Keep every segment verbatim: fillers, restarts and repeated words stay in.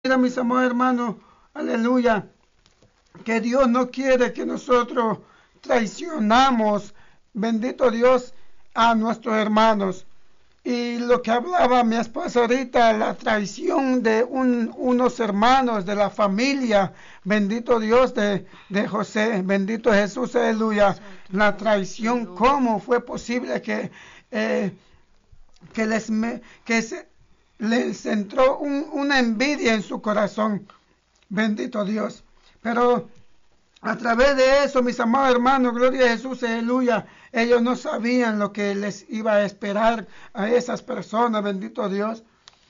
Mira, mis amados hermanos, aleluya, que Dios no quiere que nosotros traicionamos, bendito Dios, a nuestros hermanos. Y lo que hablaba mi esposa ahorita, la traición de un, unos hermanos de la familia, bendito Dios de, de José, bendito Jesús, aleluya. La traición, ¿cómo fue posible que, eh, que, les, que se, les entró un, una envidia en su corazón? Bendito Dios. Pero a través de eso, mis amados hermanos, gloria a Jesús, aleluya, ellos no sabían lo que les iba a esperar a esas personas, bendito Dios.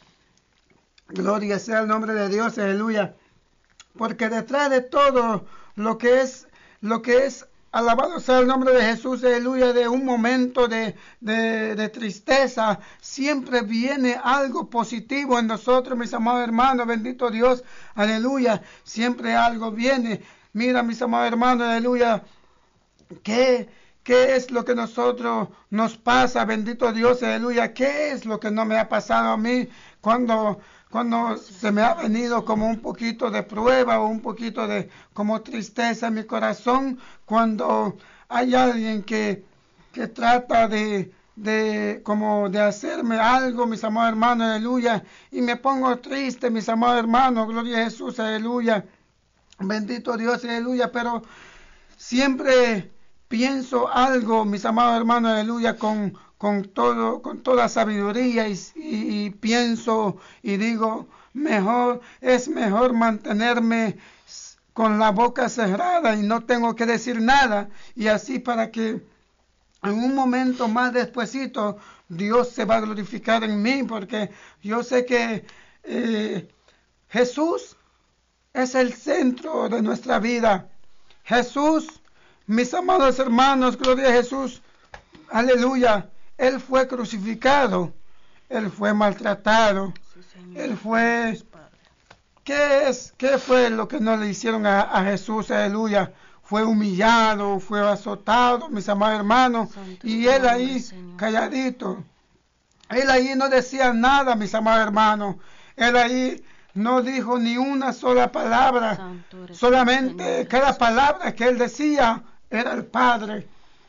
Gloria sea el nombre de Dios, aleluya. Porque detrás de todo lo que es, lo que es, alabado sea el nombre de Jesús, aleluya, de un momento de, de, de tristeza, siempre viene algo positivo en nosotros, mis amados hermanos, bendito Dios, aleluya, siempre algo viene. Mira, mis amados hermanos, aleluya, ¿qué, qué es lo que nosotros nos pasa? Bendito Dios, aleluya, ¿qué es lo que no me ha pasado a mí cuando, cuando se me ha venido como un poquito de prueba o un poquito de como tristeza en mi corazón? Cuando hay alguien que, que trata de, de, como de hacerme algo, mis amados hermanos, aleluya, y me pongo triste, mis amados hermanos, gloria a Jesús, aleluya. Bendito Dios, aleluya, pero siempre pienso algo, mis amados hermanos, aleluya, con, con, todo, con toda sabiduría y, y, y pienso y digo, mejor, es mejor mantenerme con la boca cerrada y no tengo que decir nada, y así para que en un momento más despuesito Dios se va a glorificar en mí, porque yo sé que eh, Jesús es el centro de nuestra vida. Jesús, mis amados hermanos, gloria a Jesús, aleluya, Él fue crucificado, Él fue maltratado, sí, Él fue... ¿Qué es? ¿Qué fue lo que no le hicieron a, a Jesús? Aleluya. Fue humillado, fue azotado, mis amados hermanos, Santo y Él ahí Señor. Calladito. Él ahí no decía nada, mis amados hermanos. Él ahí no dijo ni una sola palabra, solamente cada palabra que él decía era el Padre.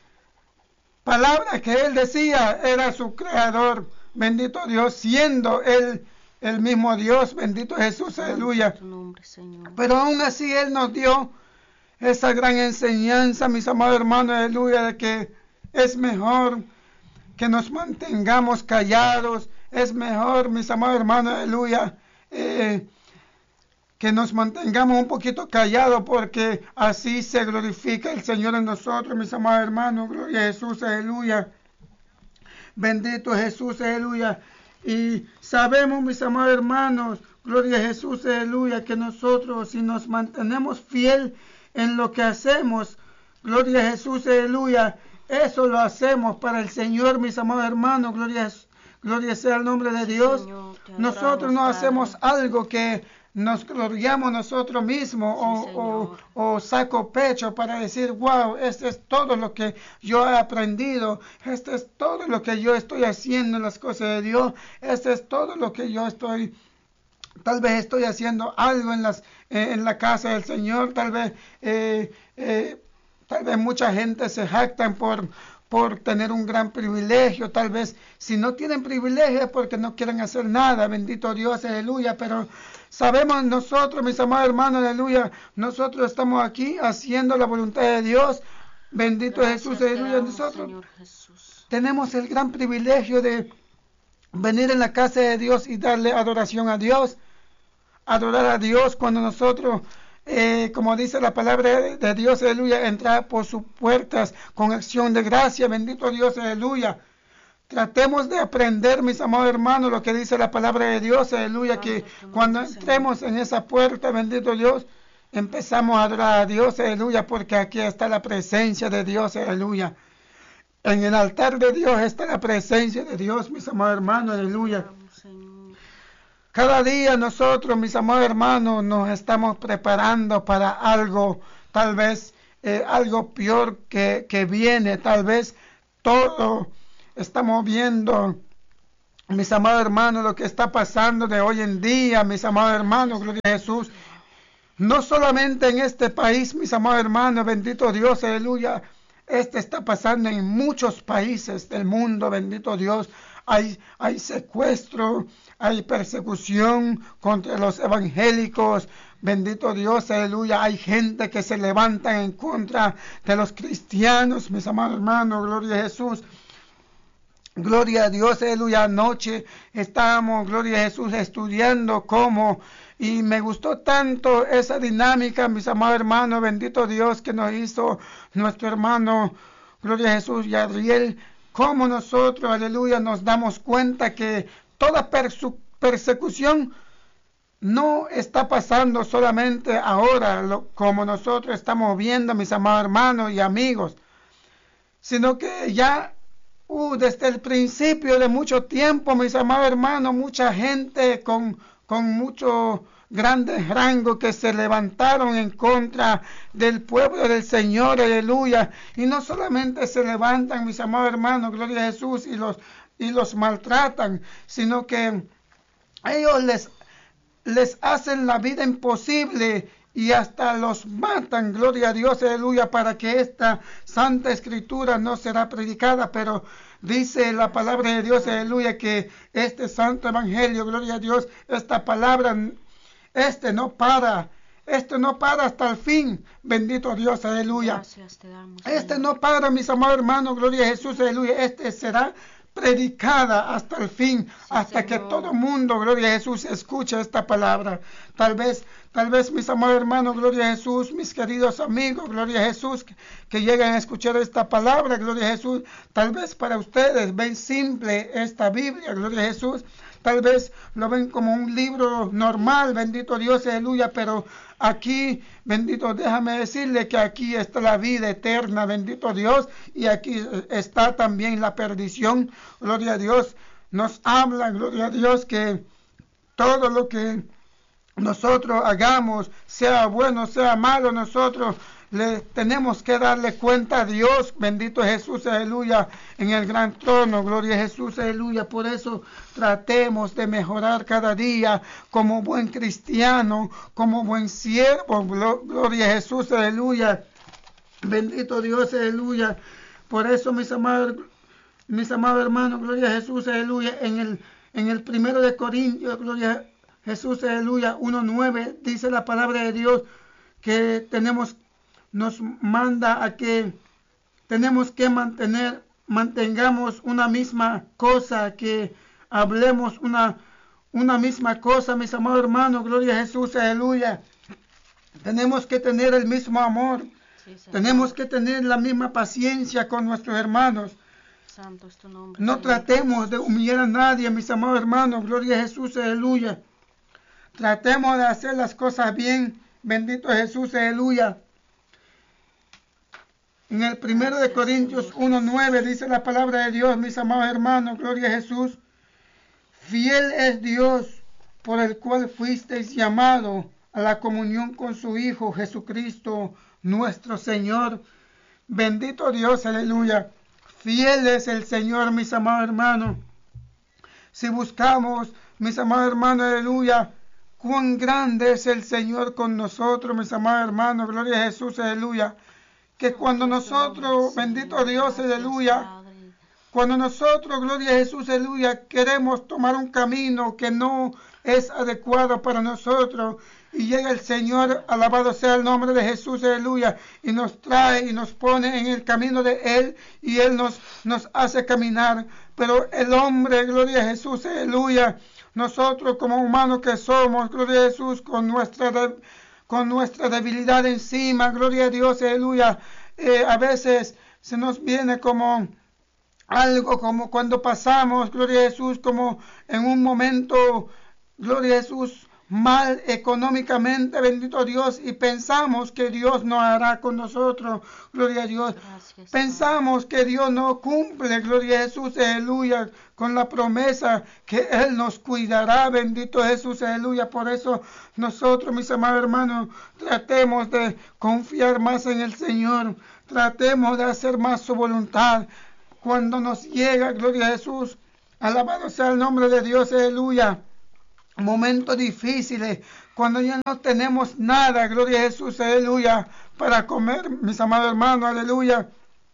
Palabra que él decía era su creador, bendito Dios, siendo él el mismo Dios, bendito Jesús, aleluya. Pero aún así él nos dio esa gran enseñanza, mis amados hermanos, aleluya, de que es mejor que nos mantengamos callados, es mejor, mis amados hermanos, aleluya, Eh, que nos mantengamos un poquito callados, porque así se glorifica el Señor en nosotros, mis amados hermanos, gloria a Jesús, aleluya, bendito Jesús, aleluya, y sabemos, mis amados hermanos, gloria a Jesús, aleluya, que nosotros si nos mantenemos fiel en lo que hacemos, gloria a Jesús, aleluya, eso lo hacemos para el Señor, mis amados hermanos, gloria a Jesús. Gloria sea el nombre de Dios. Señor, nosotros no hacemos algo que nos gloriamos nosotros mismos, sí, o, o, o saco pecho para decir, wow, este es todo lo que yo he aprendido, este es todo lo que yo estoy haciendo en las cosas de Dios, este es todo lo que yo estoy, tal vez estoy haciendo algo en, las, eh, en la casa del Señor, tal vez, eh, eh, tal vez mucha gente se jactan por... por tener un gran privilegio, tal vez si no tienen privilegio es porque no quieren hacer nada, bendito Dios, aleluya, pero sabemos nosotros, mis amados hermanos, aleluya, nosotros estamos aquí haciendo la voluntad de Dios, bendito Gracias, Jesús, aleluya, nosotros Señor Jesús. Tenemos el gran privilegio de venir en la casa de Dios y darle adoración a Dios, adorar a Dios cuando nosotros... Eh, como dice la palabra de Dios, aleluya, entrar por sus puertas con acción de gracia, bendito Dios, aleluya. Tratemos de aprender, mis amados hermanos, lo que dice la palabra de Dios, aleluya, que cuando entremos en esa puerta, bendito Dios, empezamos a adorar a Dios, aleluya, porque aquí está la presencia de Dios, aleluya. En el altar de Dios está la presencia de Dios, mis amados hermanos, aleluya. Cada día nosotros, mis amados hermanos, nos estamos preparando para algo, tal vez eh, algo peor que, que viene, tal vez todo estamos viendo mis amados hermanos, lo que está pasando de hoy en día, mis amados hermanos, gloria a Jesús. No solamente en este país, mis amados hermanos, bendito Dios, aleluya. Este está pasando en muchos países del mundo, bendito Dios. Hay, hay secuestro, hay persecución contra los evangélicos, bendito Dios, aleluya. Hay gente que se levanta en contra de los cristianos, mis amados hermanos, gloria a Jesús. Gloria a Dios, aleluya. Anoche estábamos, gloria a Jesús, estudiando cómo, y me gustó tanto esa dinámica, mis amados hermanos, bendito Dios, que nos hizo nuestro hermano, gloria a Jesús, Yadriel, cómo nosotros, aleluya, nos damos cuenta que toda perse persecución no está pasando solamente ahora, lo, como nosotros estamos viendo, mis amados hermanos y amigos, sino que ya Uh, desde el principio de mucho tiempo, mis amados hermanos, mucha gente con, con muchos grandes rangos que se levantaron en contra del pueblo del Señor, aleluya. Y no solamente se levantan, mis amados hermanos, gloria a Jesús, y los, y los maltratan, sino que ellos les, les hacen la vida imposible y hasta los matan, gloria a Dios, aleluya, para que esta santa escritura no será predicada, pero dice la palabra de Dios, aleluya, que este santo evangelio, gloria a Dios, esta palabra, este no para, este no para hasta el fin, bendito Dios, aleluya. Gracias te damos, este no para, mis amados hermanos, gloria a Jesús, aleluya, este será predicada hasta el fin, sí, hasta Señor. Que todo el mundo, gloria a Jesús, escuche esta palabra. Tal vez, tal vez, mis amados hermanos, gloria a Jesús, mis queridos amigos, gloria a Jesús, que, que lleguen a escuchar esta palabra, gloria a Jesús. Tal vez para ustedes ven simple esta Biblia, gloria a Jesús. Tal vez lo ven como un libro normal, bendito Dios, aleluya, pero aquí, bendito, déjame decirle que aquí está la vida eterna, bendito Dios, y aquí está también la perdición, gloria a Dios. Nos habla, gloria a Dios, que todo lo que nosotros hagamos, sea bueno, sea malo, nosotros le tenemos que darle cuenta a Dios, bendito Jesús, aleluya, en el gran trono, gloria a Jesús, aleluya. Por eso tratemos de mejorar cada día como buen cristiano, como buen siervo, gloria a Jesús, aleluya, bendito Dios, aleluya. Por eso, mis amados, mis amados hermanos, gloria a Jesús, aleluya, en el, en el primero de Corintios, gloria a Jesús, aleluya, uno nueve, dice la palabra de Dios que tenemos nos manda a que tenemos que mantener, mantengamos una misma cosa, que hablemos una, una misma cosa, mis amados hermanos, gloria a Jesús, aleluya. Tenemos que tener el mismo amor, sí, tenemos que tener la misma paciencia con nuestros hermanos. Santo es tu nombre, no Señor. Tratemos de humillar a nadie, mis amados hermanos, gloria a Jesús, aleluya. Tratemos de hacer las cosas bien, bendito Jesús, aleluya. En el primero de Corintios uno nueve dice la palabra de Dios, mis amados hermanos, gloria a Jesús. Fiel es Dios, por el cual fuisteis llamados a la comunión con su Hijo Jesucristo, nuestro Señor. Bendito Dios, aleluya. Fiel es el Señor, mis amados hermanos. Si buscamos, mis amados hermanos, aleluya, cuán grande es el Señor con nosotros, mis amados hermanos, gloria a Jesús, aleluya. Que cuando nosotros, bendito Dios, aleluya, cuando nosotros, gloria a Jesús, aleluya, queremos tomar un camino que no es adecuado para nosotros, y llega el Señor, alabado sea el nombre de Jesús, aleluya, y nos trae y nos pone en el camino de Él, y Él nos, nos hace caminar. Pero el hombre, gloria a Jesús, aleluya, nosotros como humanos que somos, gloria a Jesús, con nuestra con nuestra debilidad encima, gloria a Dios, aleluya, eh, a veces se nos viene como algo, como cuando pasamos, gloria a Jesús, como en un momento, gloria a Jesús, mal económicamente, bendito Dios, y pensamos que Dios no hará con nosotros, gloria a Dios. Gracias, pensamos que Dios no cumple, gloria a Jesús, aleluya, con la promesa que Él nos cuidará, bendito Jesús, aleluya. Por eso nosotros, mis amados hermanos, tratemos de confiar más en el Señor, tratemos de hacer más su voluntad. Cuando nos llega, gloria a Jesús, Alabado sea el nombre de Dios, aleluya. Momentos difíciles, cuando ya no tenemos nada, gloria a Jesús, aleluya, para comer, mis amados hermanos, aleluya.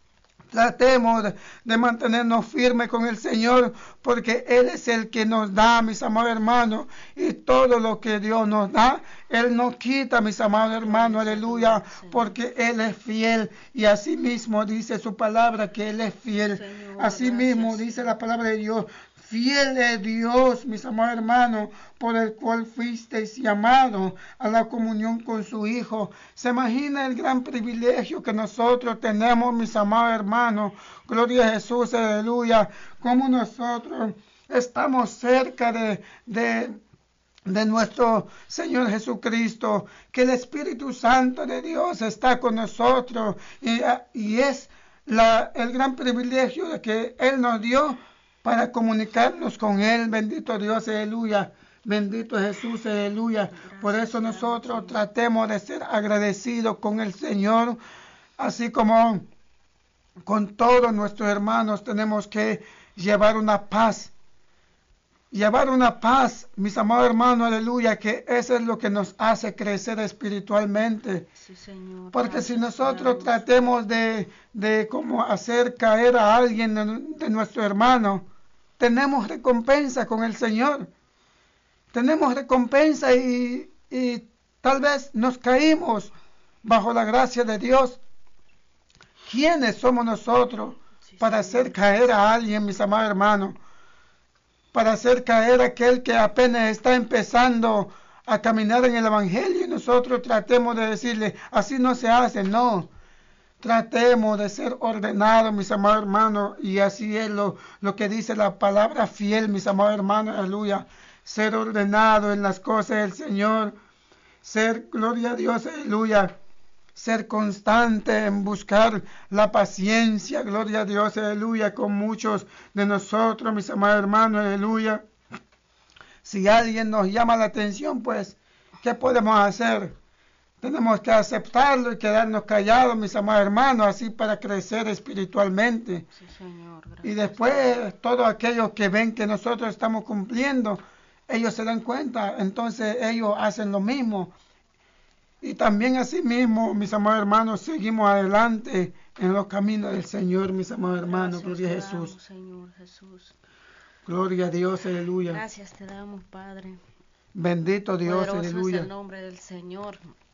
Tratemos de, de mantenernos firmes con el Señor, porque Él es el que nos da, mis amados hermanos, y todo lo que Dios nos da, Él nos quita, mis amados hermanos, aleluya, porque Él es fiel, y así mismo dice su palabra que Él es fiel, así mismo dice la palabra de Dios. Fiel es Dios, mis amados hermanos, por el cual fuisteis llamados a la comunión con su Hijo. Se imagina el gran privilegio que nosotros tenemos, mis amados hermanos. Gloria a Jesús, aleluya. Como nosotros estamos cerca de, de, de nuestro Señor Jesucristo, que el Espíritu Santo de Dios está con nosotros y, y es la, el gran privilegio de que Él nos dio para comunicarnos con Él. Bendito Dios, aleluya. Bendito Jesús, aleluya. Por eso nosotros tratemos de ser agradecidos con el Señor, así como con todos nuestros hermanos tenemos que llevar una paz. Llevar una paz, mis amados hermanos, aleluya, que eso es lo que nos hace crecer espiritualmente. Sí, Señor. Porque si nosotros tratemos de, de como hacer caer a alguien de, de nuestro hermano, tenemos recompensa con el Señor. Tenemos recompensa y, y tal vez nos caímos bajo la gracia de Dios. ¿Quiénes somos nosotros para hacer caer a alguien, mis amados hermanos? Para hacer caer a aquel que apenas está empezando a caminar en el Evangelio y nosotros tratemos de decirle, así no se hace, no. Tratemos de ser ordenados, mis amados hermanos, y así es lo, lo que dice la palabra fiel, mis amados hermanos, aleluya. Ser ordenado en las cosas del Señor, ser, gloria a Dios, aleluya. Ser constante en buscar la paciencia, gloria a Dios, aleluya, con muchos de nosotros, mis amados hermanos, aleluya. Si alguien nos llama la atención, pues, ¿qué podemos hacer? Tenemos que aceptarlo y quedarnos callados, mis amados hermanos, así para crecer espiritualmente. Sí, Señor, y después, todos aquellos que ven que nosotros estamos cumpliendo, ellos se dan cuenta, entonces ellos hacen lo mismo. Y también así mismo, mis amados hermanos, seguimos adelante en los caminos del Señor, mis amados hermanos. Gracias, gloria a Jesús. Damos, Señor Jesús. Gloria a Dios, aleluya. Gracias te damos, Padre. Bendito Dios, poderoso aleluya. Es el nombre del Señor.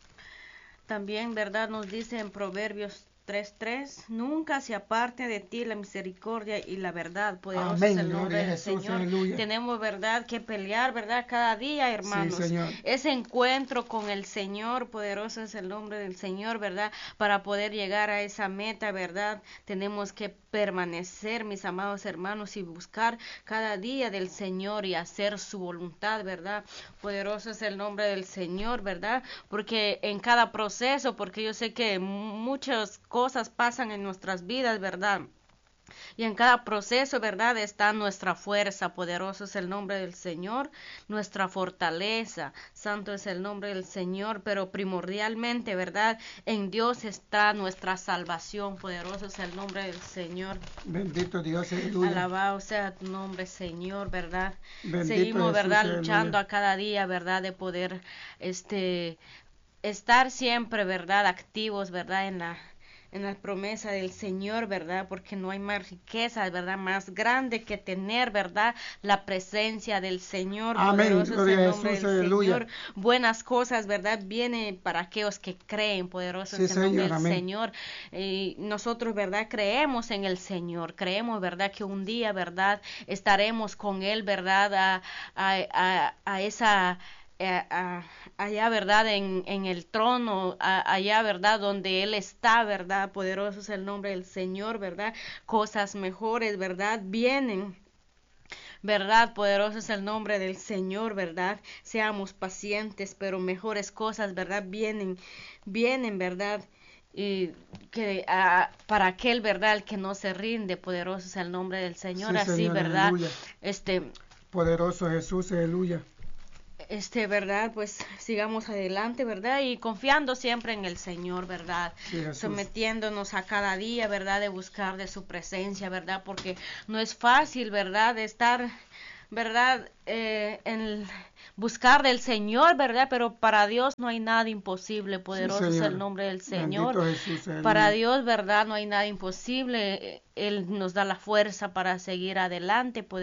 También, verdad, nos dice en Proverbios tres tres, nunca se aparte de ti la misericordia y la verdad. Poderoso Amén, es el nombre del Jesús, Señor. Aleluya. Tenemos, verdad, que pelear, verdad, cada día, hermanos. Sí, ese encuentro con el Señor, poderoso es el nombre del Señor, verdad, para poder llegar a esa meta, verdad, tenemos que permanecer, mis amados hermanos, y buscar cada día del Señor y hacer su voluntad, verdad. Poderoso es el nombre del Señor, verdad, porque en cada proceso, porque yo sé que muchas cosas pasan en nuestras vidas, verdad. Y en cada proceso, verdad, está nuestra fuerza. Poderoso es el nombre del Señor, nuestra fortaleza. Santo es el nombre del Señor, pero primordialmente, verdad, en Dios está nuestra salvación. Poderoso es el nombre del Señor. Bendito Dios, aleluya. Alabado sea tu nombre, Señor, verdad. Bendito Seguimos, Jesús, verdad, aleluya. luchando a cada día, verdad, de poder, este, estar siempre, verdad, activos, verdad, en la en la promesa del Señor, verdad, porque no hay más riqueza, verdad, más grande que tener, verdad, la presencia del Señor. Amén. Poderoso es el nombre Jesús, del aleluya. Señor. Buenas cosas, verdad, vienen para aquellos que creen. Poderoso Sí, es el nombre Señor, del amén. Señor. Y nosotros, verdad, creemos en el Señor, creemos, verdad, que un día, verdad, estaremos con Él, verdad, a, a, a, a esa Eh, uh, allá, verdad, en, en el trono, uh, allá, verdad, donde Él está, verdad, poderoso es el nombre del Señor, verdad, cosas mejores, verdad, vienen, verdad, poderoso es el nombre del Señor, verdad, seamos pacientes, pero mejores cosas, verdad, vienen, vienen, verdad, y que uh, para aquel, verdad, el que no se rinde, poderoso es el nombre del Señor, sí, así, Señor, verdad, aleluya. este, poderoso Jesús, aleluya. este, verdad, pues sigamos adelante, verdad, y confiando siempre en el Señor, verdad, sí, sometiéndonos a cada día, verdad, de buscar de su presencia, verdad, porque no es fácil, verdad, de estar, verdad, eh, en buscar del Señor, verdad, pero para Dios no hay nada imposible, poderoso sí, es el nombre del Señor, Jesús, para Dios, verdad, no hay nada imposible, Él nos da la fuerza para seguir adelante, poder